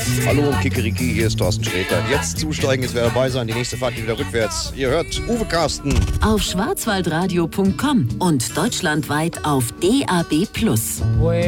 Hallo Kikeriki, hier ist Thorsten Sträter. Jetzt zusteigen, es wäre dabei sein, die nächste Fahrt geht wieder rückwärts. Ihr hört Uwe Carsten. Auf schwarzwaldradio.com und deutschlandweit auf DAB+.